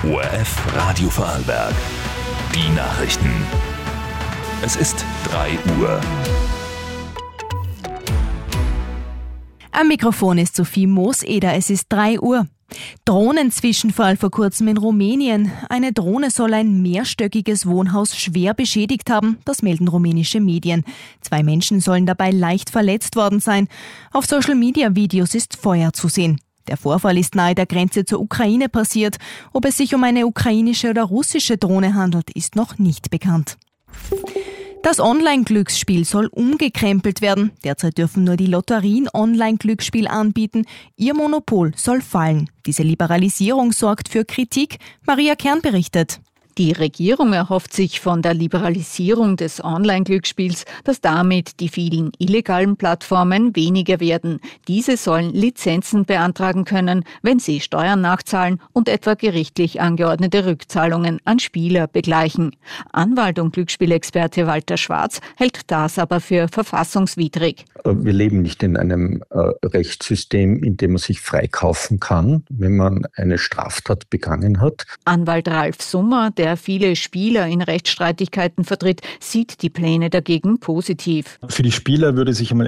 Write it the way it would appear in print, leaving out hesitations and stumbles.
ORF Radio Vorarlberg. Die Nachrichten. Es ist 3 Uhr. Am Mikrofon ist Sophie Mooseder. Es ist 3 Uhr. Drohnenzwischenfall vor kurzem in Rumänien. Eine Drohne soll ein mehrstöckiges Wohnhaus schwer beschädigt haben, das melden rumänische Medien. 2 Menschen sollen dabei leicht verletzt worden sein. Auf Social-Media-Videos ist Feuer zu sehen. Der Vorfall ist nahe der Grenze zur Ukraine passiert. Ob es sich um eine ukrainische oder russische Drohne handelt, ist noch nicht bekannt. Das Online-Glücksspiel soll umgekrempelt werden. Derzeit dürfen nur die Lotterien Online-Glücksspiel anbieten. Ihr Monopol soll fallen. Diese Liberalisierung sorgt für Kritik. Maria Kern berichtet. Die Regierung erhofft sich von der Liberalisierung des Online-Glücksspiels, dass damit die vielen illegalen Plattformen weniger werden. Diese sollen Lizenzen beantragen können, wenn sie Steuern nachzahlen und etwa gerichtlich angeordnete Rückzahlungen an Spieler begleichen. Anwalt und Glücksspielexperte Walter Schwarz hält das aber für verfassungswidrig. Wir leben nicht in einem Rechtssystem, in dem man sich freikaufen kann, wenn man eine Straftat begangen hat. Anwalt Ralf Summer, der viele Spieler in Rechtsstreitigkeiten vertritt, sieht die Pläne dagegen positiv. Für die Spieler würde sich einmal